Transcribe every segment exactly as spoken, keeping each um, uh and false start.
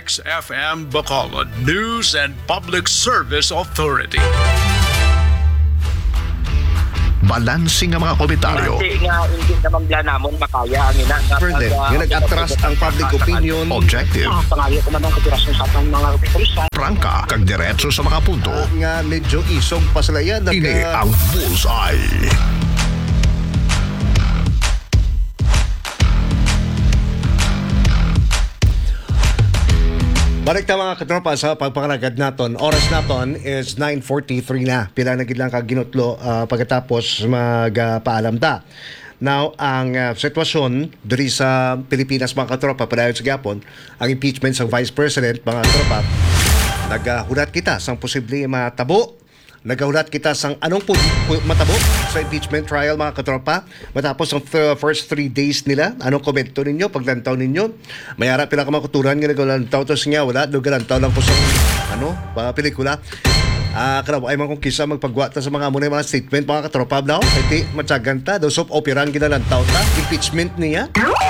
X F M Bacolod News and Public Service Authority. Balansing ang mga komentaryo. Hindi nga, hindi naman bla namon makaya ang ina. Further, yung nag-atras ang public opinion. Objective. Pangayo ko naman kapirasyon sa atong mga pulis. Prangka, kag diretso sa mga punto. Uh, nga medyo isog pa sila yan. Nag- Ini ang Bullseye. Balik na mga katropa sa pagpangalagad naton. Oras naton is nine forty-three na. Pila na gid lang kag ginutlo uh, pagkatapos magpaalam ta. Now, ang uh, sitwasyon diri sa Pilipinas mga katropa padayon sa gyapon, ang impeachment sa Vice President mga katropa, nagahulat kita sang posible matabo. Nagahulat kita sang anong pu- pu- matabo sa impeachment trial mga katropa matapos ang th- first three days nila. Anong komento ninyo, paglantaw ninyo? Mayara pila ka makuturan nga nagalantaw to siya wala, nagalantaw lang po sa ano, pa pelikula. Ah, uh, kanawa ay man kung kisa magpagwata sa mga muna mga statement mga katropa daw. Kaya matyagan ta, daw soap operang ginalantaw ta, impeachment niya.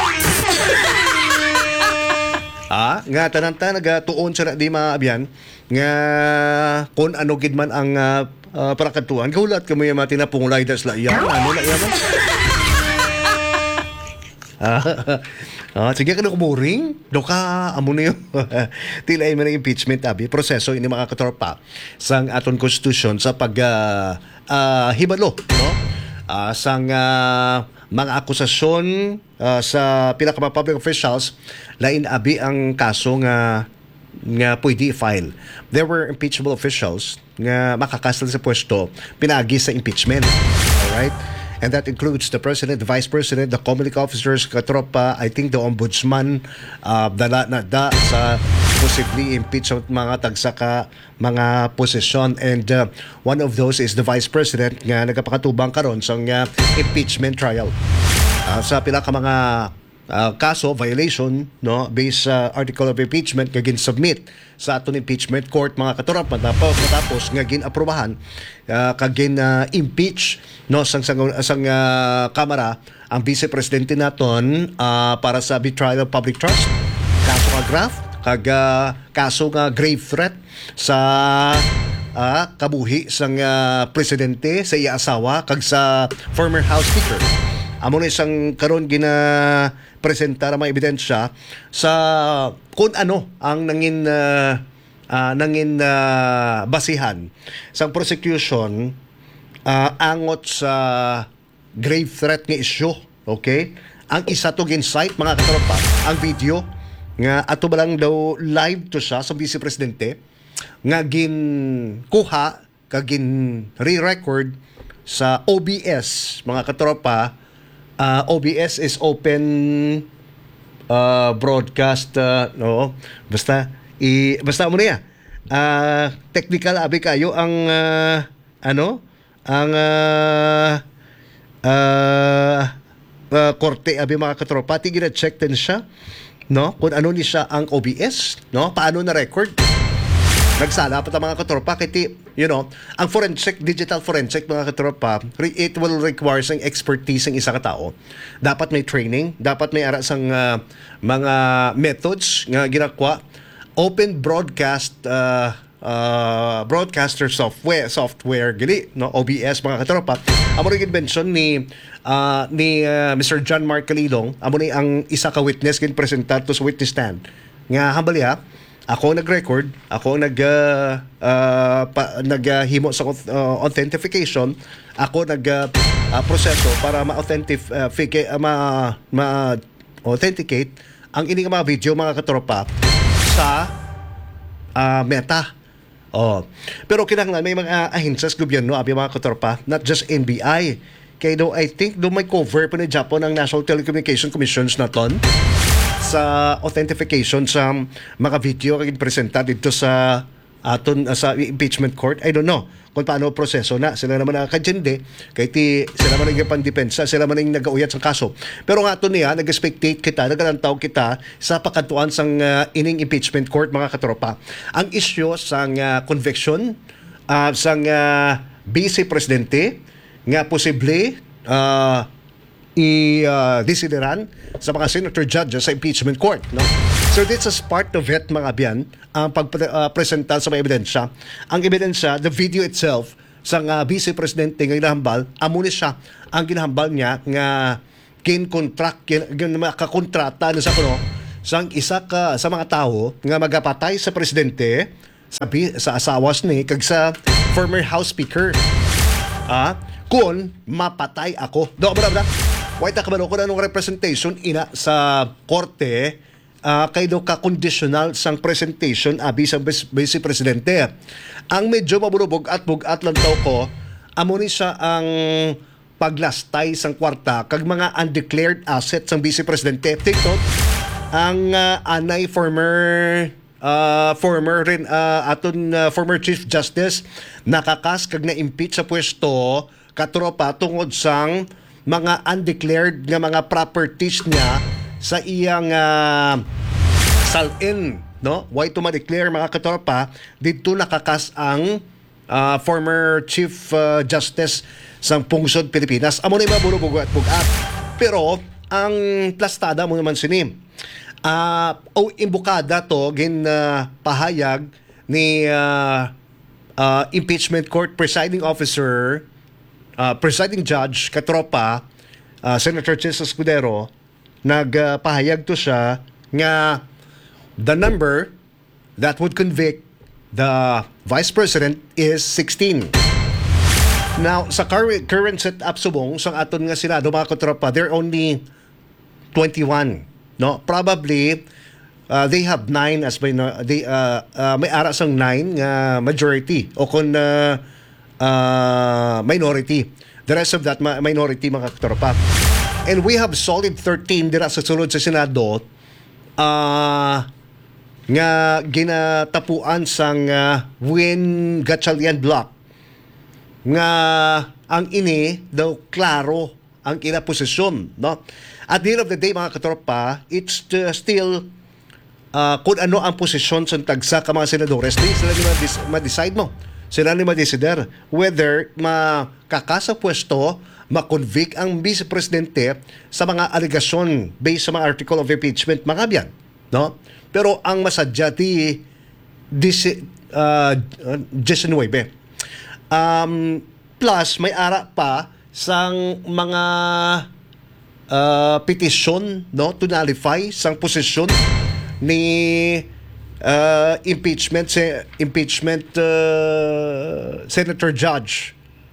Ah, nga tanan ta nagatuon sa di maabyan nga kung ano gid man ang uh, uh, parakatuan kaulat kamo yung mga tinapungulay das la iyan ano la iyan ah, ah sige ka na boring do ka amo na yun tilay man ang impeachment abi proseso ini mga katropa sang aton constitution sa pag uh, uh, hibalo no uh, sang uh, mga akusasyon uh, sa pila ka mga public officials lain abi ang kaso nga nga pwede i-file. There were impeachable officials nga makakasal sa pwesto pinagi sa impeachment. Alright? And that includes the President, the Vice President, the Comelec officers, katropa, I think the Ombudsman, uh, dala na da sa possibly impeach mga tagsaka mga posisyon. And uh, one of those is the Vice President nga nagapakatubang karon sa uh, impeachment trial. Uh, sa pila ka mga Uh, kaso, violation, no, based sa uh, article of impeachment nga gin-submit sa aton impeachment court mga katurap matapos, matapos nga gin-aprobahan uh, kag gin-impeach uh, no, sang, sang, sang uh, kamara ang Vice Presidente naton uh, para sa betrayal of public trust, kaso nga graft, kag uh, kaso nga grave threat sa uh, kabuhi sang uh, presidente sa iya asawa kag sa former House Speaker. Amo na isang karon gina presentar ang mga ebidensya sa kung ano ang nangin uh, uh, nangin uh, basihan sa prosecution uh, angot sa grave threat nga issue. Okay? Ang isa to gin-cite mga katropa, ang video nga ato ba lang daw live to siya sa Vice Presidente nga gin kuha kag gin re-record sa O B S mga katropa. Uh, O B S is open uh, broadcast uh, no basta i basta mo niya uh, technical abi kayo ang uh, ano ang uh, uh, uh, korte abi mga katropa tigina check din siya no kung ano ni siya ang O B S no paano na record nagsala pa ta mga katropa kiti you know ang forensic digital forensic mga katropa it will require sang expertise ng isa ka tao dapat may training dapat may ara sang uh, mga methods nga ginakwa open broadcast uh, uh, broadcaster software software gili no O B S mga katropa amo rin mention ni uh, ni uh, Mister John Mark Calidong amo ni ang isa ka witness gin presentar to sa witness stand nga hambali ha ako nag-record, ako nag uh, uh, pa, naghimo uh, sa uh, authentication, ako nag uh, uh, proseso para ma-authenticate uh, ma, ma authenticate ang ining mga video mga katropa sa uh, Meta. Oh. Pero kinahanglan may mga ahensyas gobyerno abi mga katropa, not just N B I. Kaya do I think do may cover pa ni Japan ang National Telecommunication Commissions naton sa authentication sa mga video kag presenta dito sa aton uh, sa impeachment court. I don't know kung paano proseso na sila naman nakakajende kay ti sila man nagpandepensa sila man ang nagauyat sa kaso pero nga aton niya nag-spectate kita nagalantaw kita sa pakatuan sang uh, ining impeachment court mga katropa ang issue sang uh, conviction uh, sang uh, Vice Presidente nga posible uh, i-desideran uh, sa mga senator judges sa impeachment court no So this is part of it, mga biyan, ang pagpresenta sa mga ebidensya. Ang ebidensya, the video itself, sa uh, Vice Presidente nga ginahambal, amo ni siya ang ginahambal niya nga kin-contract, makakontrata na sa kuno, sa isa ka sa mga tao nga magapatay sa presidente, sa, sa asawas ni, kag sa former House Speaker. Ah, kung mapatay ako. Do, bra, bra. Wait, kabalo ko na nung representation ina sa korte, uh, kay do ka conditional sang presentation abi sang Vice Presidente. Ang medyo mabulubog at bugat lang taw ko, amo ni siya ang paglastay sang kwarta kag mga undeclared assets sang Vice Presidente. Take note, ang uh, anay former uh, former rin uh, aton uh, former Chief Justice nakakas kag na-impeach sa pwesto katropa tungod sang mga undeclared nga mga properties niya sa iyang uh, salin, no? Why to ma-declare, mga katropa, dito nakakas ang uh, former Chief uh, Justice sang Pungsod, Pilipinas. Amo na yung mabulubog at bugat. Pero ang plastada mo naman sinim. Uh, o imbukada to gin uh, pahayag ni uh, uh, impeachment court presiding officer, uh, presiding judge katropa, uh, Senator Chis Escudero, nagpahayag uh, to siya nga the number that would convict the Vice President is sixteen. Now, sa current, current setup subong, sa aton nga Senado, mga katropa, they're only twenty-one. No? Probably, uh, they have nine as may, they, uh, uh, may ara sang nine nga majority o kung uh, uh, minority. The rest of that, ma- minority, mga katropa. And we have solid thirteen dira sa sulod sa Senado uh, nga ginatapuan sang uh, Win Gatchalian Block nga ang ini daw klaro ang ina posisyon, no? At the end of the day, mga katropa, it's uh, still uh, kung ano ang posisyon sa tagsa ka mga senadores, di sila ni ma-decide mo. Sila ni ma-decider whether makakasa pwesto, makonvict ang Vice Presidente sa mga alegasyon based sa mga article of impeachment, mga biyan, no? Pero ang masadya di uh, nineteen. Um, plus, may ara pa sang mga uh, petisyon, no, to nullify sang posisyon ni uh, impeachment se, impeachment uh, Senator Judge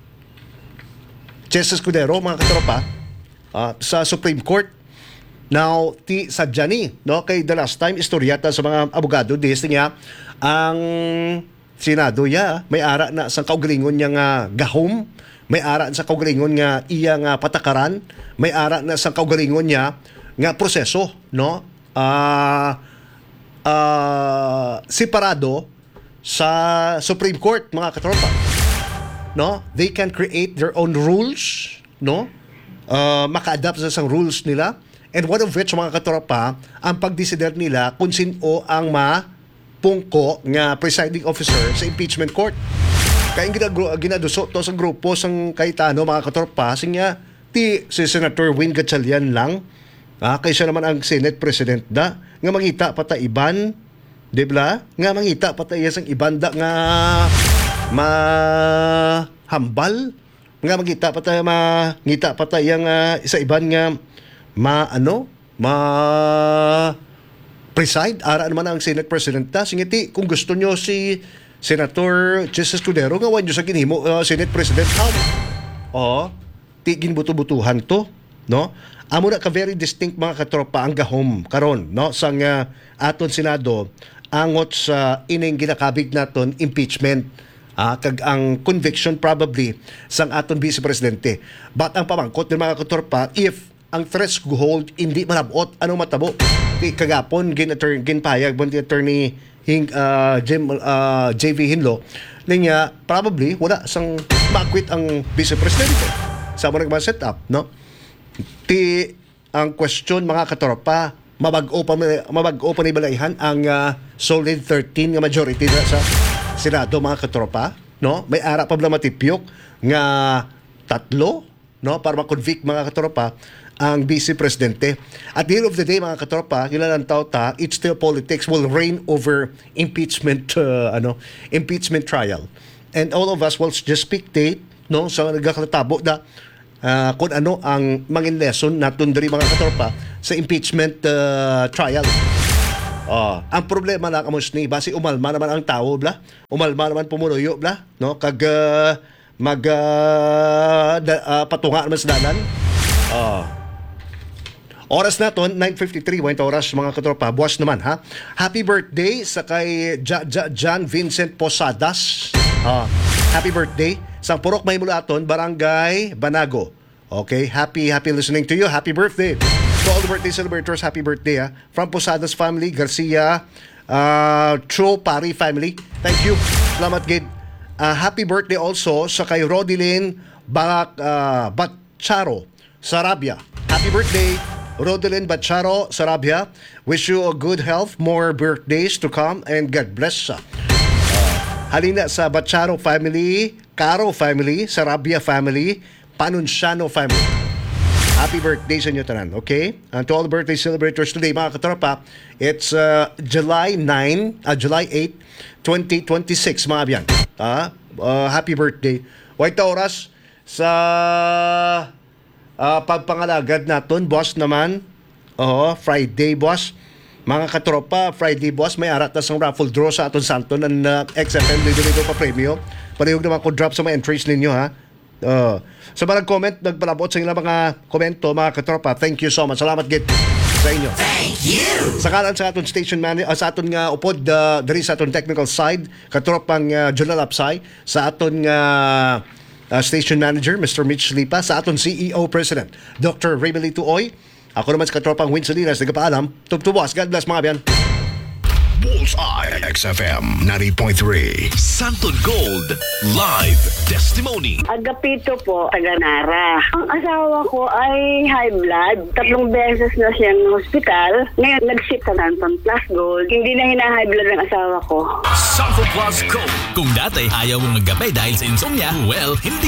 Chis Escudero, mga katropa, uh, sa Supreme Court. Now, ti sadya ni, no, kay the last time istoryata sa mga abogado dis niya ang Senado ya may ara na sa kaugalingon niya nga gahom, may ara sa kaugalingon nga iya nga patakaran, may ara na sa kaugalingon niya nga proseso, no? Ah uh, uh, separado sa Supreme Court, mga katropa. No? They can create their own rules, no? Uh, maka-adapt sa sang rules nila. And one of which, mga katropa, ang pagdesider nila kung sino ang mapungko nga presiding officer sa impeachment court. Kaya yung ginaduso to sa grupo sang Cayetano, mga katropa, sinya ti si Senator Win Gatchalian lang, ah, kaysa naman ang Senate President da, nga mangita pata iban, di ba? Nga mangita pata iya sang iban da nga mahambal, nga mangita pata mangita pata iya nga isa iban nga ma ano ma preside ara naman ang Senate President ta. Singiti kung gusto nyo si Senator Chis Escudero nga wanyo sa ginhimo uh, Senate President how oh ti ginbuto-butuhan to, no? Amo na ka very distinct, mga katropa, ang gahom karon, no, sang uh, aton Senado angot sa ining ginakabig naton impeachment, ah, kag ang conviction probably sang aton Vice Presidente. But ang pamangkot ng mga katropa, if ang threshold hindi malabot, anong matabo? Di kagapon gin attorney gin payag bon attorney hing uh, Jim, uh, J V Hinlo niya probably wala sang makwit ang Vice Presidente sa mo nagma set up, no? Ti ang question, mga katropa, mabag-o pa mabag-o pa ni balayhan ang uh, solid thirteen nga majority na sa Senado, mga katropa, no? May ara pa bala matipyok nga tatlo, no, para ma-convict, mga katropa, ang Vice Presidente. At the end of the day, mga katropa, yun lang ang tao-ta, it's still politics will reign over impeachment uh, ano impeachment trial. And all of us will just spectate no sa nagkakatabo na uh, kung ano ang mangin lesson natin diri mga katropa sa impeachment uh, trial. Oh, ang problema na kamos ni base umalma naman ang tao bla. Umalma naman pumuloyo bla, no? Kag uh, mag uh, da, uh, patunga naman sa dalan. Oh. Oras naton nine fifty-three wait oras mga katropa. Buwas naman ha. Happy birthday sa kay ja, ja, John Vincent Posadas. Ah, happy birthday sa Purok Maymulaton, Barangay Banago. Okay, happy happy listening to you. Happy birthday. To all the birthday celebrators, happy birthday ha. From Posadas family, Garcia, uh, Tro Pari family. Thank you. Salamat gid. Uh, happy birthday also sa kay Rodilyn Bak uh, Batcharo Sarabia. Happy birthday Rodilyn Batcharo Sarabia. Wish you a good health, more birthdays to come, and God bless. Uh, halina sa Batcharo family, Caro family, Sarabia family, Panunciano family. Happy birthday sa inyo tanan, okay? And to all the birthday celebrators today, mga katropa, it's uh, July ninth, uh, July eighth, twenty twenty-six, mga biyan. Uh, uh, happy birthday. White oras sa uh, pagpangalagad naton, boss naman. Oo, Friday, boss. Mga katropa, Friday, boss, may arat na sang raffle draw sa aton santo ng uh, X F M lido-lido pa premyo. Parehog naman ko drop sa mga entries ninyo, ha? Uh, sa so, mga comment, nagpalabot sa ilang mga komento, mga katropa. Thank you so much. Salamat gid sa inyo. Thank you! Sa kanan sa aton station manager, uh, sa aton nga upod, uh, dari sa aton technical side, katropang uh, Jonal Apsay, sa aton nga uh, station manager, Mister Mitch Lipa, sa aton C E O President, Doctor Raymond Tuoy. Ako naman sa katropang Win Salinas, nagpaalam. Tubtubos. God bless mga biyan. Bullseye X F M ninety point three. Santon Gold Live Testimony. Agapito po, taga Nara. Ang asawa ko ay high blood. Tatlong beses na siyang hospital. Ngayon, nag-ship sa Santon Plus Gold. Hindi na hina-high blood ng asawa ko. Santon Plus Gold. Kung dati ayaw mong maggabay dahil sa insomnia, well, hindi